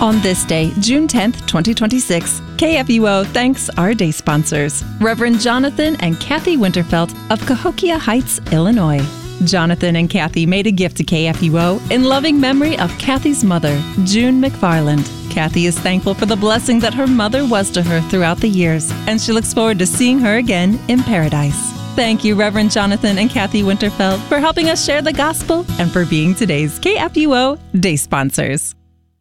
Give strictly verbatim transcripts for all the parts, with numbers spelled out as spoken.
On this day, June tenth, twenty twenty-six, K F U O thanks our day sponsors, Reverend Jonathan and Kathy Winterfelt of Cahokia Heights, Illinois. Jonathan and Kathy made a gift to K F U O in loving memory of Kathy's mother, June McFarland. Kathy is thankful for the blessing that her mother was to her throughout the years, and she looks forward to seeing her again in paradise. Thank you, Reverend Jonathan and Kathy Winterfelt, for helping us share the gospel and for being today's K F U O day sponsors.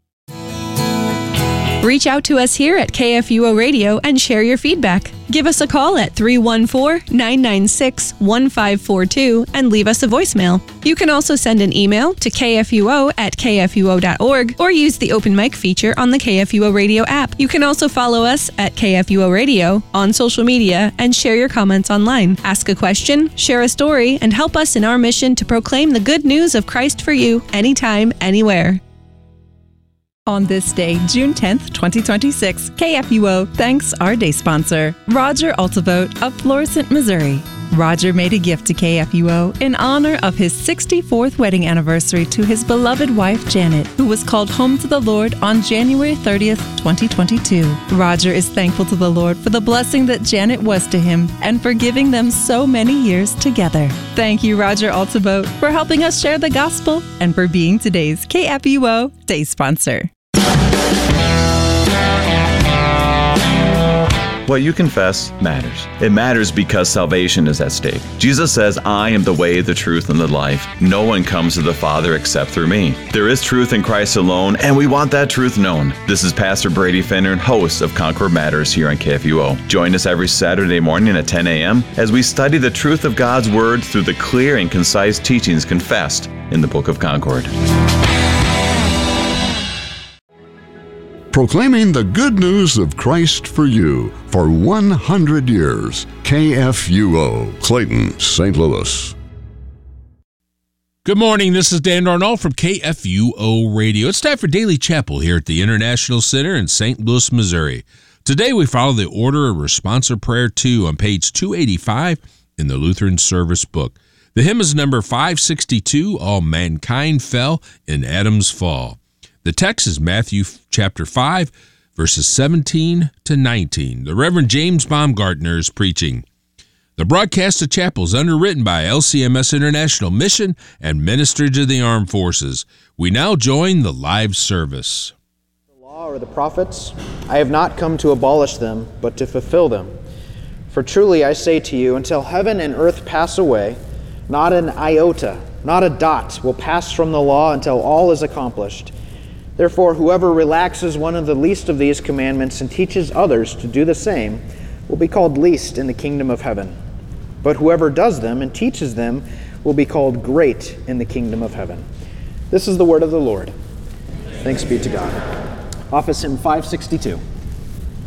Reach out to us here at K F U O Radio and share your feedback. Give us a call at three one four, nine nine six, one five four two and leave us a voicemail. You can also send an email to k f u o at k f u o dot org or use the open mic feature on the K F U O Radio app. You can also follow us at K F U O Radio on social media and share your comments online. Ask a question, share a story, and help us in our mission to proclaim the good news of Christ for you anytime, anywhere. On this day, June tenth, twenty twenty-six, K F U O thanks our day sponsor, Roger Altivote of Florissant, Missouri. Roger made a gift to K F U O in honor of his sixty-fourth wedding anniversary to his beloved wife, Janet, who was called home to the Lord on January thirtieth, twenty twenty-two. Roger is thankful to the Lord for the blessing that Janet was to him and for giving them so many years together. Thank you, Roger Altivote, for helping us share the gospel and for being today's K F U O day sponsor. What you confess matters. It matters because salvation is at stake. Jesus says, I am the way, the truth, and the life. No one comes to the Father except through me. There is truth in Christ alone, and we want that truth known. This is Pastor Brady Finner, host of Concord Matters here on K F U O. Join us every Saturday morning at ten a.m. as we study the truth of God's Word through the clear and concise teachings confessed in the Book of Concord. Proclaiming the good news of Christ for you for one hundred years. K F U O, Clayton, Saint Louis. Good morning. This is Dan Darnall from K F U O Radio. It's time for Daily Chapel here at the International Center in Saint Louis, Missouri. Today we follow the Order of Responsive Prayer two on page two eighty-five in the Lutheran Service Book. The hymn is number five sixty-two, All Mankind Fell in Adam's Fall. The text is Matthew chapter five, verses seventeen to nineteen. The Reverend James Baumgartner is preaching. The broadcast of chapel is underwritten by L C M S International Mission and Minister to the Armed Forces. We now join the live service. The law or the prophets, I have not come to abolish them, but to fulfill them. For truly I say to you, until heaven and earth pass away, not an iota, not a dot will pass from the law until all is accomplished. Therefore, whoever relaxes one of the least of these commandments and teaches others to do the same will be called least in the kingdom of heaven. But whoever does them and teaches them will be called great in the kingdom of heaven. This is the word of the Lord. Thanks be to God. Office hymn five sixty-two.